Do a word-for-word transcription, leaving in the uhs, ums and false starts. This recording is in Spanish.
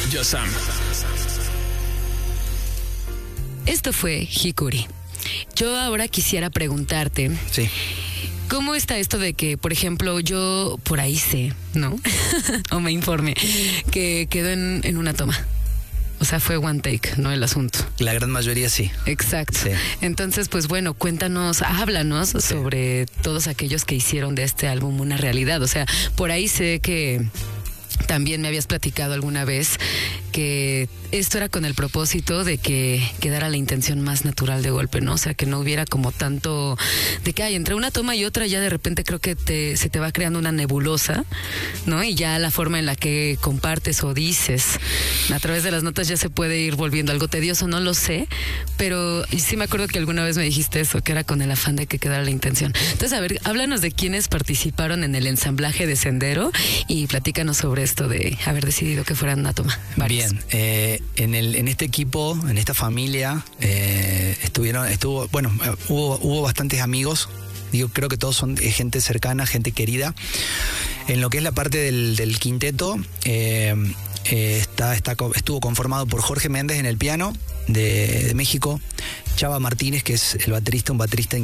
Yasam. Esto fue Hikuri. Yo ahora quisiera preguntarte, Sí. ¿cómo está esto de que, por ejemplo, yo por ahí sé, ¿no? o me informe, que quedó en, en una toma? O sea, fue one take, ¿no? El asunto. La gran mayoría sí. Exacto. Sí. Entonces, pues bueno, cuéntanos, háblanos Sí. sobre todos aquellos que hicieron de este álbum una realidad. O sea, por ahí sé que también me habías platicado alguna vez que esto era con el propósito de que quedara la intención más natural de golpe, ¿no? O sea, que no hubiera como tanto de que hay entre una toma y otra, ya de repente creo que te, se te va creando una nebulosa, ¿no? Y ya la forma en la que compartes o dices a través de las notas ya se puede ir volviendo algo tedioso, no lo sé, pero sí me acuerdo que alguna vez me dijiste eso, que era con el afán de que quedara la intención. Entonces, a ver, háblanos de quiénes participaron en el ensamblaje de Sendero y platícanos sobre esto de haber decidido que fuera una toma. Varios. Bien, eh, en, el, en este equipo, en esta familia, eh, estuvieron, estuvo, bueno, hubo, hubo bastantes amigos. Digo, creo que todos son gente cercana, gente querida. En lo que es la parte del, del quinteto, eh, eh, está, está, estuvo conformado por Jorge Méndez en el piano de, de México, Chava Martínez, que es el baterista, un baterista